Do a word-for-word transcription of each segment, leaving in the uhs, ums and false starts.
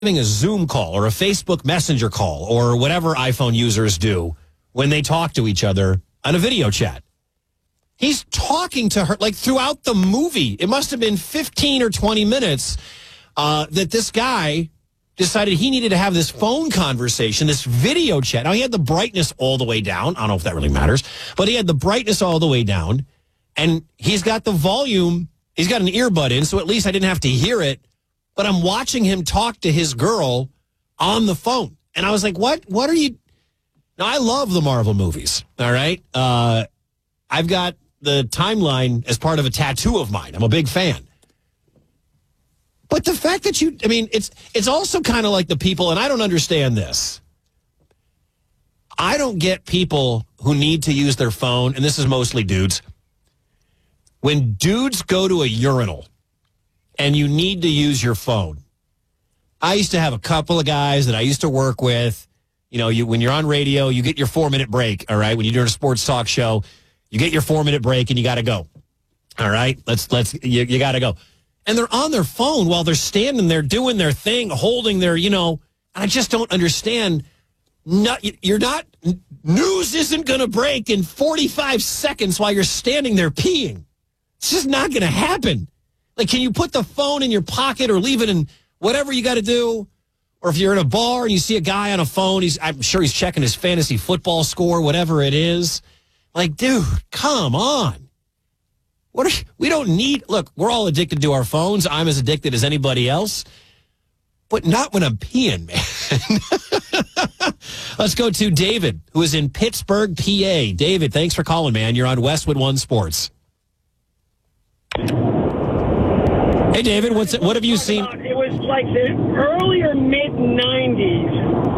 having a Zoom call or a Facebook Messenger call or whatever iPhone users do when they talk to each other on a video chat. He's talking to her like throughout the movie. It must have been fifteen or twenty minutes uh, that this guy decided he needed to have this phone conversation, this video chat. Now, he had the brightness all the way down. I don't know if that really matters, but he had the brightness all the way down, and he's got the volume. He's got an earbud in, so at least I didn't have to hear it. But I'm watching him talk to his girl on the phone. And I was like, what? What are you? Now, I love the Marvel movies, all right? Uh, I've got the timeline as part of a tattoo of mine. I'm a big fan. But the fact that you, I mean, it's it's also kind of like the people, and I don't understand this. I don't get people who need to use their phone, and this is mostly dudes. When dudes go to a urinal and you need to use your phone. I used to have a couple of guys that I used to work with. You know, you when you're on radio, you get your four-minute break, all right? When you're doing a sports talk show, you get your four-minute break and you got to go. All right? Let's, let's, you, you got to go. And they're on their phone while they're standing there doing their thing, holding their, you know, and I just don't understand. Not, you're not, news isn't going to break in forty-five seconds while you're standing there peeing. It's just not going to happen. Like, can you put the phone in your pocket or leave it in whatever you got to do? Or if you're in a bar and you see a guy on a phone, he's I'm sure he's checking his fantasy football score, whatever it is. Like, dude, come on. What are, we don't need, look, we're all addicted to our phones. I'm as addicted as anybody else. But not when I'm peeing, man. Let's go to David, who is in Pittsburgh, P A. David, thanks for calling, man. You're on Westwood One Sports. Hey, David, what's it, what have you seen? It was like the early or mid nineties,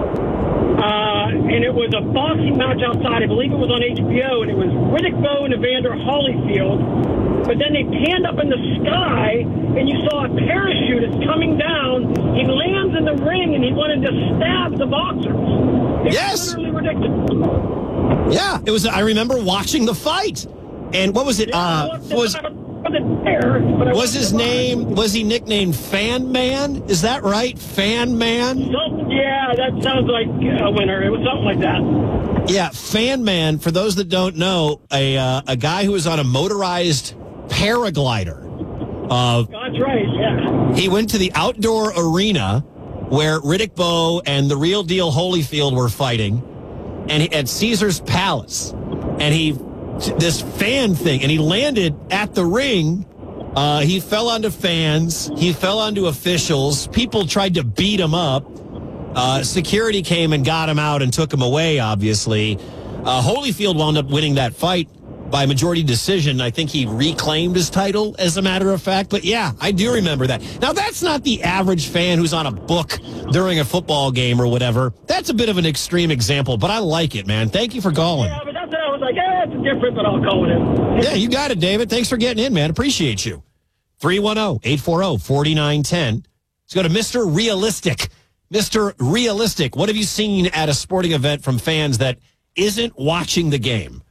uh, and it was a boxing match outside. I believe it was on H B O, and it was Riddick Bowe and Evander Holyfield. But then they panned up in the sky, and you saw a parachute is coming down. He lands in the ring, and he wanted to stab the boxers. It yes. was utterly ridiculous. Yeah, it was. I remember watching the fight. And what was it? Yeah, uh, was... There, was his name, was he nicknamed Fan Man? Is that right? Fan Man? Something, yeah, that sounds like a winner. It was something like that. Yeah, Fan Man, for those that don't know, a uh, a guy who was on a motorized paraglider. Uh, That's right, yeah. He went to the outdoor arena where Riddick Bowe and the real deal Holyfield were fighting, and he, at Caesar's Palace. And he... this fan thing, and he landed at the ring. Uh, he fell onto fans. He fell onto officials. People tried to beat him up. Uh, security came and got him out and took him away, obviously. Uh, Holyfield wound up winning that fight by majority decision. I think he reclaimed his title, as a matter of fact. But, yeah, I do remember that. Now, that's not the average fan who's on a book during a football game or whatever. That's a bit of an extreme example, but I like it, man. Thank you for calling. Yeah, but that's what I was like, eh, it's different, but I'll call it in. Yeah, you got it, David. Thanks for getting in, man. Appreciate you. three one zero, eight four zero, four nine one zero. Let's go to Mister Realistic. Mister Realistic, what have you seen at a sporting event from fans that isn't watching the game?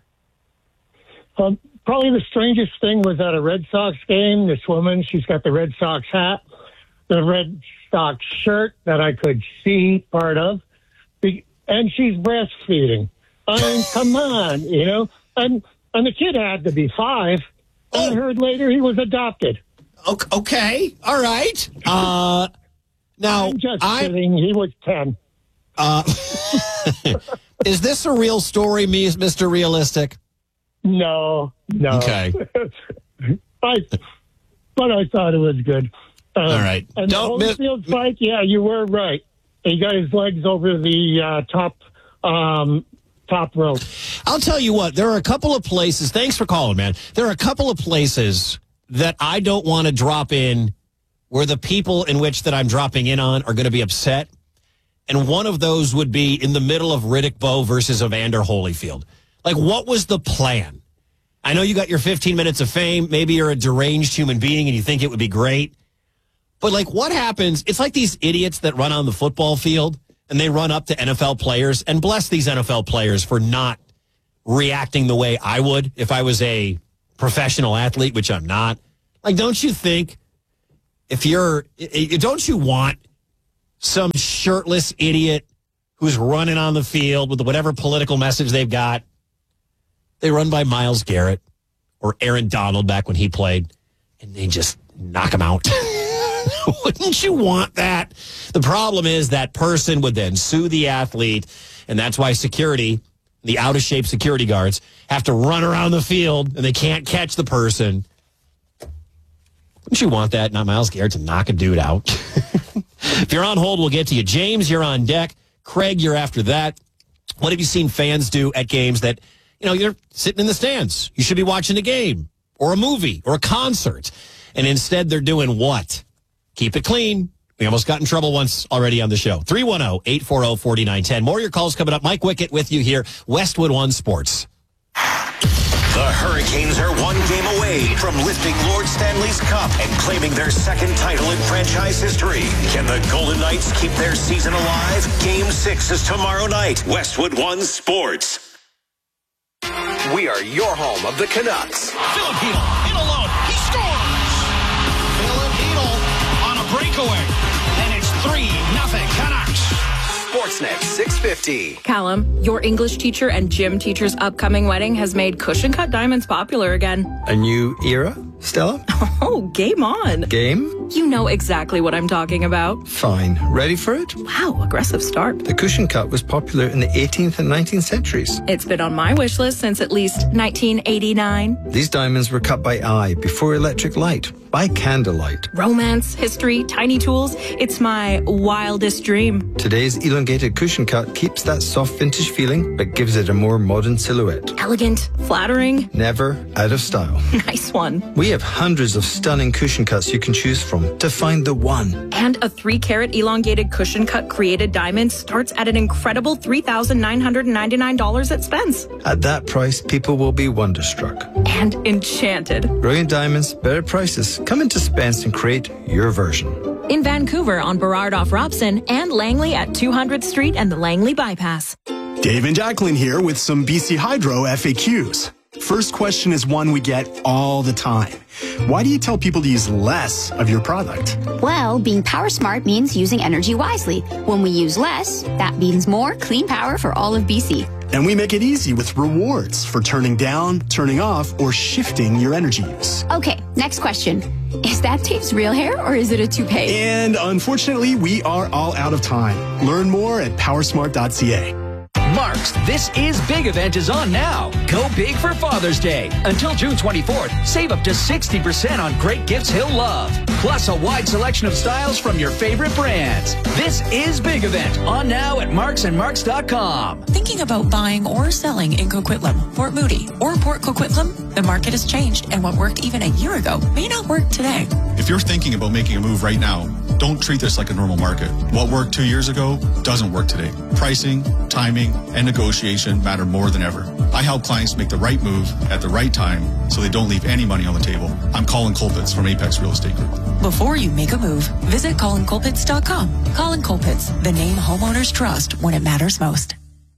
Um, probably the strangest thing was at a Red Sox game. This woman, she's got the Red Sox hat, the Red Sox shirt that I could see part of, and she's breastfeeding. I mean, come on, you know? And and the kid had to be five. Oh. I heard later he was adopted. Okay, all right. Uh, now, I'm just I, kidding. He was ten. Uh, is this a real story, Mister Realistic? No, no. Okay. I, but I thought it was good. Um, all right. And Don't the Holyfield miss- fight, yeah, you were right. He got his legs over the uh, top um, top rope. I'll tell you what, there are a couple of places, thanks for calling, man. There are a couple of places that I don't want to drop in where the people in which that I'm dropping in on are going to be upset. And one of those would be in the middle of Riddick Bowe versus Evander Holyfield. Like, what was the plan? I know you got your fifteen minutes of fame. Maybe you're a deranged human being and you think it would be great. But, like, what happens? It's like these idiots that run on the football field and they run up to N F L players, and bless these N F L players for not reacting the way I would if I was a professional athlete, which I'm not. Like, don't you think if you're, don't you want some shirtless idiot who's running on the field with whatever political message they've got. They run by Myles Garrett or Aaron Donald back when he played, and they just knock him out. Wouldn't you want that? The problem is that person would then sue the athlete, and that's why security, the out-of-shape security guards, have to run around the field, and they can't catch the person. Wouldn't you want that? Not Myles Garrett to knock a dude out. If you're on hold, we'll get to you. James, you're on deck. Craig, you're after that. What have you seen fans do at games that, you know, you're sitting in the stands? You should be watching a game or a movie or a concert. And instead, they're doing what? Keep it clean. We almost got in trouble once already on the show. three one zero, eight four zero, four nine one zero. More of your calls coming up. Mike Wickett with you here. Westwood One Sports. The Hurricanes are one game away from lifting Lord Stanley's Cup and claiming their second title in franchise history. Can the Golden Knights keep their season alive? Game six is tomorrow night. Westwood One Sports. We are your home of the Canucks. Filipino in alone. He scores! Filipino on a breakaway. And it's three nothing Canucks. Sportsnet six fifty. Callum, your English teacher and gym teacher's upcoming wedding has made cushion cut diamonds popular again. A new era, Stella? Oh, game on. Game? You know exactly what I'm talking about. Fine. Ready for it? Wow, aggressive start. The cushion cut was popular in the eighteenth and nineteenth centuries. It's been on my wish list since at least nineteen eighty-nine. These diamonds were cut by eye before electric light, by candlelight. Romance, history, tiny tools. It's my wildest dream. Today's elongated cushion cut keeps that soft vintage feeling, but gives it a more modern silhouette. Elegant, flattering. Never out of style. Nice one. We have hundreds of stunning cushion cuts you can choose from to find the one. And a three carat elongated cushion cut created diamond starts at an incredible three thousand nine hundred ninety-nine dollars at Spence. At that price, people will be wonderstruck. And enchanted. Brilliant diamonds, better prices. Come into Spence and create your version. In Vancouver on Burrard off Robson and Langley at two hundredth Street and the Langley Bypass. Dave and Jacqueline here with some B C Hydro F A Qs. First question is one we get all the time. Why do you tell people to use less of your product? Well, being power smart means using energy wisely. When we use less, that means more clean power for all of B C. And we make it easy with rewards for turning down, turning off, or shifting your energy use. Okay, next question. Is that Dave's real hair or is it a toupee? And unfortunately, we are all out of time. Learn more at powersmart dot c a. Mark's This Is Big event is on now. Go big for Father's Day. Until June twenty-fourth, save up to sixty percent on great gifts he'll love. Plus a wide selection of styles from your favorite brands. This Is Big event on now at marks and marks dot com. Thinking about buying or selling in Coquitlam, Port Moody, or Port Coquitlam? The market has changed, and what worked even a year ago may not work today. If you're thinking about making a move right now, don't treat this like a normal market. What worked two years ago doesn't work today. Pricing, timing, and negotiation matter more than ever. I help clients make the right move at the right time so they don't leave any money on the table. I'm Colin Colpitz from Apex Real Estate Group. Before you make a move, visit colin colpitz dot com. Colin Colpitz, the name homeowners trust when it matters most.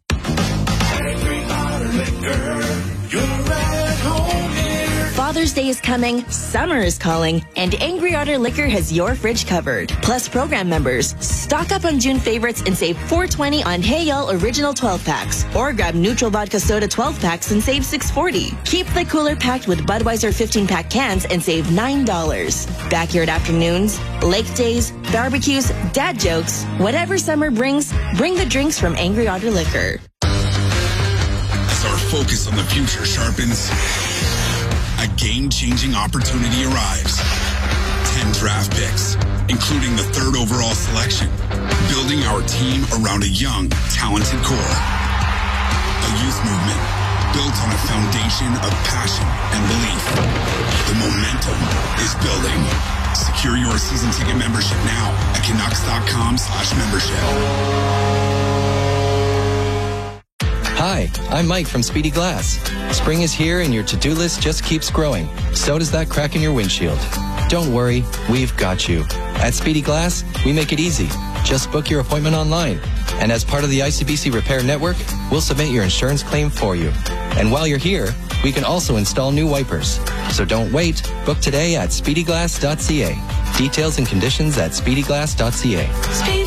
Father's Day is coming, summer is calling, and Angry Otter Liquor has your fridge covered. Plus, program members, stock up on June favorites and save four dollars and twenty cents on Hey Y'all Original twelve packs. Or grab Neutral Vodka Soda twelve packs and save six dollars and forty cents. Keep the cooler packed with Budweiser fifteen pack cans and save nine dollars. Backyard afternoons, lake days, barbecues, dad jokes, whatever summer brings, bring the drinks from Angry Otter Liquor. As our focus on the future sharpens, a game-changing opportunity arrives. Ten draft picks, including the third overall selection. Building our team around a young, talented core. A youth movement built on a foundation of passion and belief. The momentum is building. Secure your season ticket membership now at Canucks dot com slash membership. Hi, I'm Mike from Speedy Glass. Spring is here and your to-do list just keeps growing. So does that crack in your windshield. Don't worry, we've got you. At Speedy Glass, we make it easy. Just book your appointment online. And as part of the I C B C Repair Network, we'll submit your insurance claim for you. And while you're here, we can also install new wipers. So don't wait. Book today at speedy glass dot c a. Details and conditions at speedy glass dot c a. Speedy